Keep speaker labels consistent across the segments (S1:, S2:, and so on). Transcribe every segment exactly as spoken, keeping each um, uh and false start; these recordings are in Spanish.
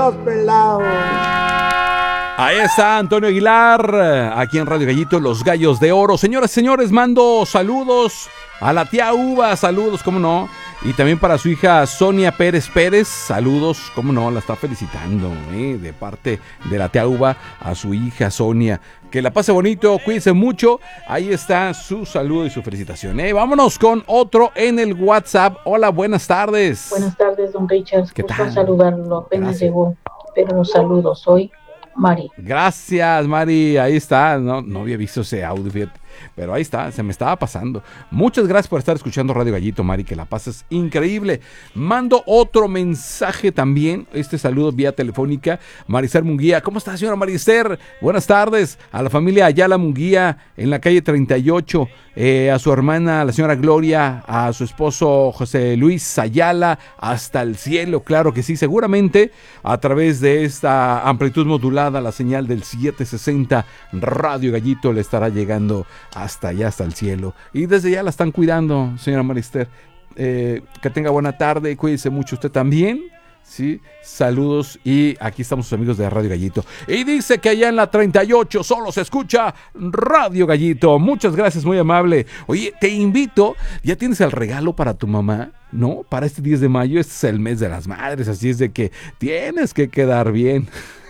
S1: los pelados.
S2: Ahí está Antonio Aguilar, aquí en Radio Gallito, Los Gallos de Oro. Señoras y señores, mando saludos a la tía Uva, saludos, cómo no. Y también para su hija Sonia Pérez Pérez, saludos, cómo no, la está felicitando, ¿eh? De parte de la tía Uva a su hija Sonia. Que la pase bonito, cuídense mucho. Ahí está su saludo y su felicitación, ¿eh? Vámonos con otro en el WhatsApp. Hola, buenas tardes.
S3: Buenas tardes, don Richard.
S2: ¿Qué
S3: Gusto
S2: tal?
S3: saludarlo, apenas
S2: Gracias.
S3: llegó, pero los saludo, soy Mari.
S2: Gracias, Mari, ahí está. No, no había visto ese audio, fíjate. Pero ahí está, se me estaba pasando. Muchas gracias por estar escuchando Radio Gallito, Mari, que la pases increíble. Mando otro mensaje también, este saludo vía telefónica. Marister Munguía, ¿cómo está, señora Marister? Buenas tardes. A la familia Ayala Munguía en la calle treinta y ocho, eh, a su hermana, la señora Gloria, a su esposo José Luis Ayala, hasta el cielo, claro que sí, seguramente a través de esta amplitud modulada, la señal del setecientos sesenta Radio Gallito le estará llegando hasta allá, hasta el cielo. Y desde ya la están cuidando, señora Marister. Eh, que tenga buena tarde, cuídese mucho usted también. Sí, saludos y aquí estamos sus amigos de Radio Gallito. Y dice que allá en la treinta y ocho solo se escucha Radio Gallito. Muchas gracias, muy amable. Oye, te invito, ¿ya tienes el regalo para tu mamá? ¿No? Para este diez de mayo, este es el mes de las madres, así es de que tienes que quedar bien.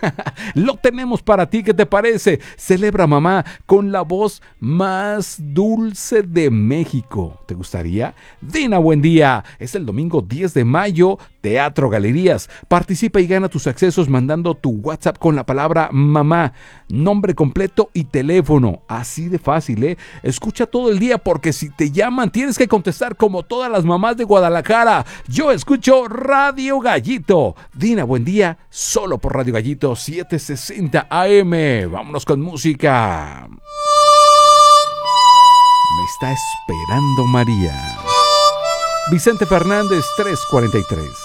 S2: Lo tenemos para ti, ¿qué te parece? Celebra mamá con la voz más dulce de México. ¿Te gustaría? Dina, buen día. Es el domingo diez de mayo, Teatro Galerías. Participa y gana tus accesos mandando tu WhatsApp con la palabra mamá, nombre completo y teléfono. Así de fácil, ¿eh? Escucha todo el día porque si te llaman tienes que contestar como todas las mamás de Guadalajara. Yo escucho Radio Gallito. Dina, buen día, solo por Radio Gallito setecientos sesenta A M. Vámonos con música. Me está esperando María. Vicente Fernández, tres cuarenta y tres.